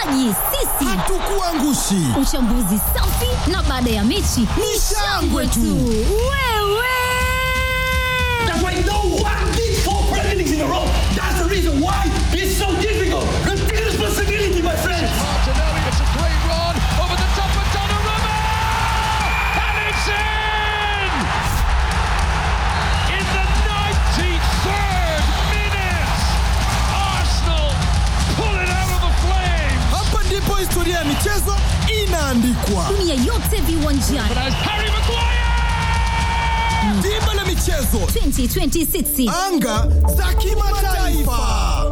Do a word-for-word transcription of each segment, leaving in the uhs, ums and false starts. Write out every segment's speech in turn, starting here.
Mshikaji, sisi hatukuangushi. Uchambuzi safi na baada ya mechi ni shangwe tu. Wewe That's why no one did four Premier Leagues in a row. That's the reason why it's so difficult. Take responsibility, my friends. Martinelli, it's a great run over the top of Donnarumma, and it's in! In the ninety-third minute, Arsenal pull it out of the flames. Hapa ndipo historia ya michezo inaandikwa. dunia yote viwanjani. But as Harry Maguire! Dimba la michezo twenty twenty-six. anga za kimataifa.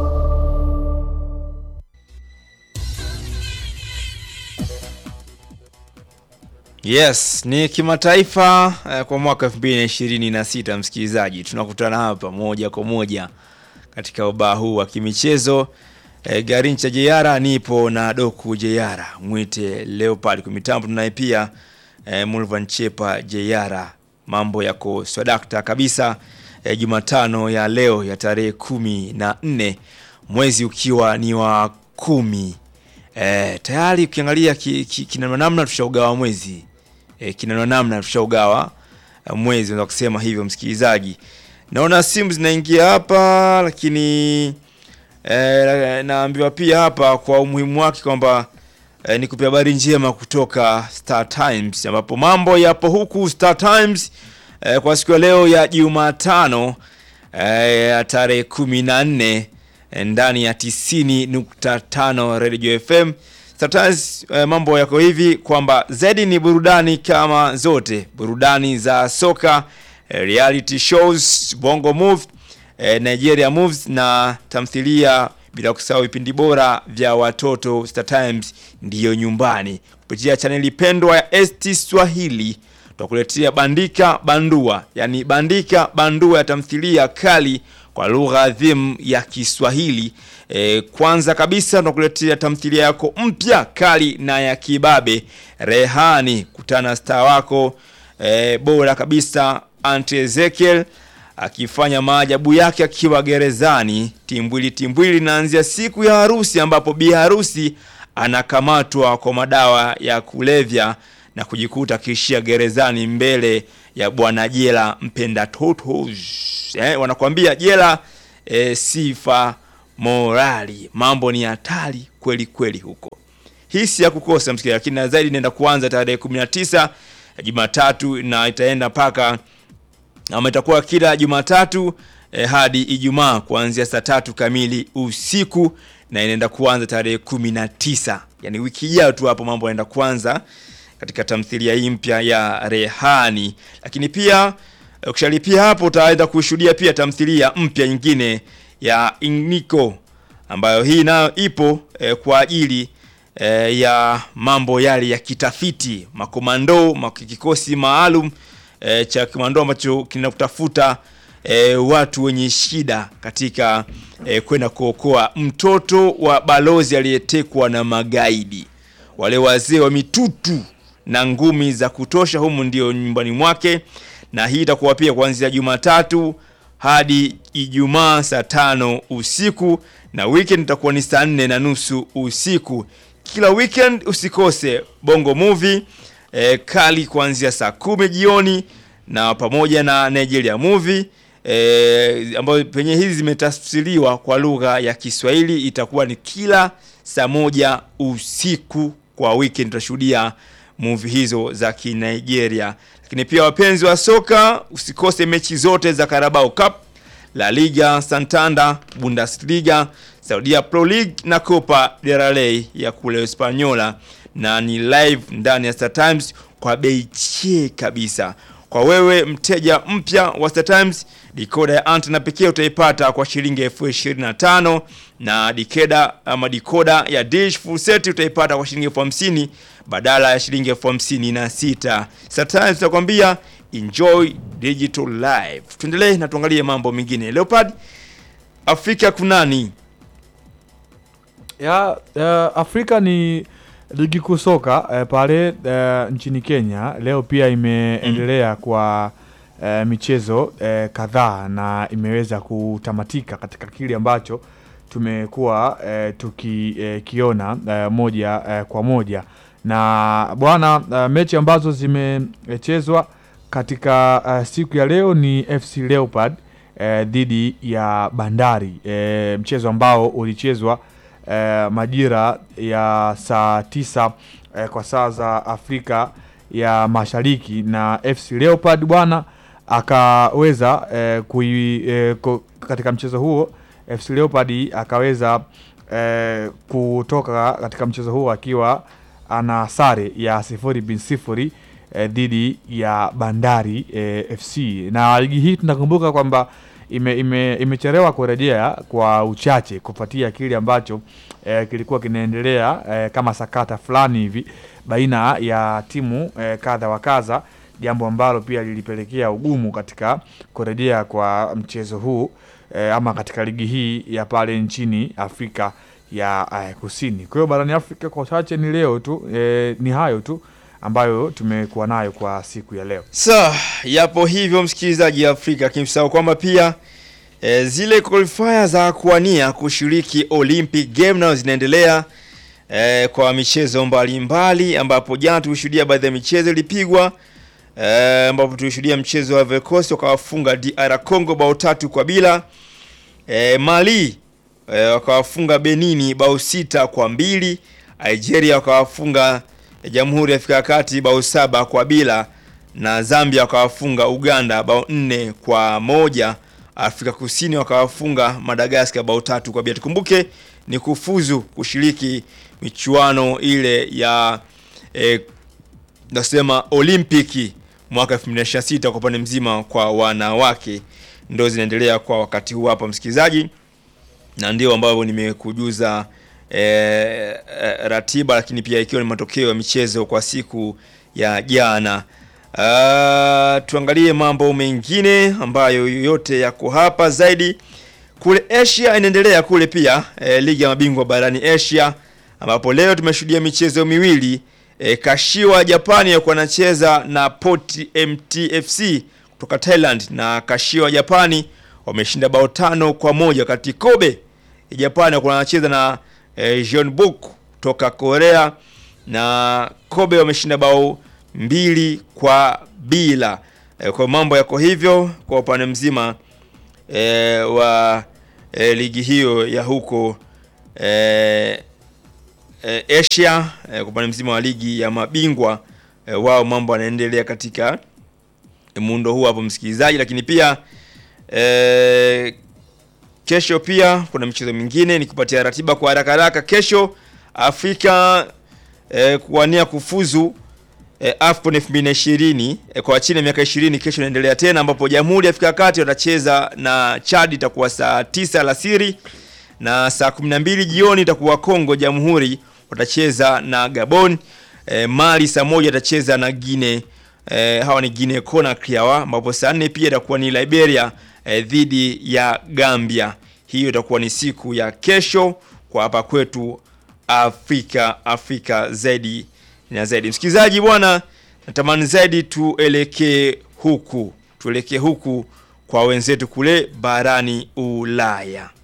Yes, ni kimataifa eh, kwa mwaka elfu mbili ishirini na sita. Msikilizaji, tunakutana hapa moja kwa moja katika ubao huu wa kimichezo. eh, Garincha Jeyara nipo na Doku Jeyara, mwite Leopard kwa mitambo, tunaye pia eh, Mulvan Chepa Jeyara. Mambo yako swadakta kabisa. eh, Jumatano ya leo ya tarehe kumi na nne mwezi ukiwa ni wa kumi. Eh, tayari ukiangalia ki, ki, kina namna tushaugawa mwezi. Eh, kina namna tushaugawa uh, mwezi, unaweza kusema hivyo msikilizaji. Naona simu zinaingia hapa, lakini eh, naambiwa pia hapa kwa umuhimu wake kwamba eh, nikupe habari njema kutoka Star Times, ambapo mambo yapo huku Star Times eh, kwa siku ya leo ya Jumatano eh, tarehe kumi na nne ndani ya tisini nukta tano Radio F M. Sometimes eh, mambo yako hivi kwamba zaidi ni burudani kama zote, burudani za soka, eh, reality shows, bongo move, eh, Nigeria moves na tamthilia, bila kusahau vipindi bora vya watoto. Star Times ndiyo nyumbani. Kupitia chaneli pendwa ya S T Swahili tutakuletea Bandika Bandua, yani Bandika Bandua ya tamthilia kali kwa lugha adhimu ya Kiswahili. E, kwanza kabisa tunakuletea tamthilia yako mpya kali na ya kibabe, Rehani. Kutana star wako e, bora kabisa Auntie Ezekiel akifanya maajabu yake akiwa gerezani. Timbwili timbwili naanzia siku ya harusi, ambapo bi harusi anakamatwa kwa madawa ya kulevya na kujikuta kishia gerezani mbele ya bwana jela mpenda totos. Eh, wanakuambia jela eh, sifa morali. Mambo ni hatari kweli kweli huko. Hii si ya kukosa msikia, lakini zaidi nenda kuanza tarehe kumi na tisa Jumatatu na itaenda paka ama itakuwa kila Jumatatu eh, hadi Ijumaa kuanzia saa tatu kamili usiku, na inaenda kuanza tarehe kumi na tisa. Yani wiki ijayo tu hapo mambo yanaenda kuanza katika tamthilia hii mpya ya Rehani. Lakini pia ukishalipia hapo utaenda kushuhudia pia tamthilia mpya nyingine ya Iniko, ambayo hii nayo ipo eh, kwa ajili eh, ya mambo yale ya kitafiti, makomando, makikosi maalum eh, cha komando ambacho kinakutafuta eh, watu wenye shida katika eh, kwenda kuokoa mtoto wa balozi aliyetekwa na magaidi. Wale wazee wa mitutu na ngumi za kutosha humu ndio nyumbani mwake, na hii itakuwa pia kuanzia Jumatatu hadi Ijumaa saa tano usiku, na weekend itakuwa ni saa nne na nusu usiku. Kila weekend usikose bongo movie e, kali kuanzia saa kumi jioni, na pamoja na Nigeria movie e, ambayo penye hizi zimetafsiriwa kwa lugha ya Kiswahili. Itakuwa ni kila saa moja usiku kwa weekend tutashuhudia movie hizo za Kinigeria. Lakini pia wapenzi wa soka usikose mechi zote za Carabao Cup, La Liga Santander, Bundesliga, Saudi Pro League na Copa del Rey ya kule Hispaniola, na ni live ndani ya Star Times kwa bei che kabisa. Kwa wewe mteja mpya wa Star Times, decoder ya antena pekee utaipata kwa shilingi elfu ishirini na tano, na decoder ama decoder ya dish full set utaipata kwa shilingi elfu hamsini badala ya shilingi elfu hamsini na sita. Star Times tunakwambia enjoy digital life. Tuendelee na tuangalie mambo mengine. Leopard, Afrika kunani? Ya, uh, Afrika ni ligi kuu soka uh, pale uh, nchini Kenya leo pia imeendelea mm. kwa uh, michezo uh, kadhaa na imeweza kutamatika katika kile ambacho tumekuwa eh, tukikiona eh, eh, moja eh, kwa moja. Na bwana eh, mechi ambazo zimechezwa katika uh, siku ya leo ni F C Leopard uh, dhidi ya Bandari, uh, mchezo ambao ulichezwa uh, majira ya saa tisa uh, kwa saa za Afrika ya Mashariki, na F C Leopard bwana akaweza uh, kui, uh, katika mchezo huo F C Leopard akaweza uh, kutoka katika mchezo huo akiwa ana sare ya sifuri bin sifuri eh, dhidi ya Bandari eh, F C. Na ligi hii tunakumbuka kwamba ime, ime, imechelewa kurejea kwa uchache kufuatia kile ambacho eh, kilikuwa kinaendelea eh, kama sakata fulani hivi baina ya timu eh, kadha wa kadha, jambo ambalo pia lilipelekea ugumu katika kurejea kwa mchezo huu eh, ama katika ligi hii ya pale nchini Afrika ya uh, Kusini. Kwa hiyo barani Afrika kwa chache ni leo tu eh, ni hayo tu ambayo tumekuwa nayo kwa siku ya leo. So, yapo hivyo msikilizaji Afrika, kimsahau kwamba pia e, zile qualifier za kuania kushiriki Olympic Game nao zinaendelea e, kwa michezo mbalimbali, ambapo jana tulishuhudia baadhi ya michezo ilipigwa e, ambapo tulishuhudia mchezo wa Ivory Coast wakawafunga D R Congo bao tatu kwa bila. E, Mali e, wakawafunga Benini bao sita kwa mbili. Nigeria wakawafunga Jamhuri ya Afrika ya Kati bao saba kwa bila, na Zambia wakawafunga Uganda bao nne kwa moja. Afrika Kusini wakawafunga Madagascar bao tatu kwa bila. Tukumbuke ni kufuzu kushiriki michuano ile ya eh, nasema Olimpiki mwaka elfu mbili ishirini na sita kwa upande mzima kwa wanawake, ndio zinaendelea kwa wakati huu hapa msikilizaji, na ndio ambao nimekujuza E, e, ratiba, lakini pia ikiwa ni matokeo ya michezo kwa siku ya jana. Uh, tuangalie mambo mengine ambayo yote yako hapa zaidi. Kule Asia inaendelea kule pia e, ligi ya mabingwa barani Asia, ambapo leo tumeshuhudia michezo miwili. E, Kashiwa Japani yakuwa anacheza na Port M T F C kutoka Thailand, na Kashiwa Japani wameshinda bao tano kwa moja. Kati Kobe Japani yakuwa anacheza na E, Jeonbuk toka Korea, na Kobe wameshinda bao mbili kwa bila. E, kwa mambo yako hivyo kwa upande mzima e, wa e, ligi hiyo ya huko e, e, Asia e, kwa upande mzima wa ligi ya mabingwa e, wao mambo yanaendelea katika e, muundo huu hapo msikilizaji, lakini pia e, kesho pia kuna michezo mingine, nikupatia ratiba kwa haraka haraka. Kesho Afrika eh, kuwania kufuzu eh, AFCON elfu mbili ishirini eh, kwa chini ya miaka ishirini kesho inaendelea tena, ambapo Jamhuri ya Afrika ya Kati watacheza na Chad, itakuwa saa tisa alasiri, na saa kumi na mbili jioni itakuwa Kongo Jamhuri watacheza na Gabon. eh, Mali saa moja watacheza na Guinea, eh, hawa ni Guinea Conakry hawa, ambapo saa nne pia itakuwa ni Liberia E, dhidi ya Gambia. Hiyo itakuwa ni siku ya kesho kwa hapa kwetu Afrika Afrika zaidi na zaidi. Msikilizaji bwana, natamani zaidi tuelekee huku tuelekee huku kwa wenzetu kule barani Ulaya.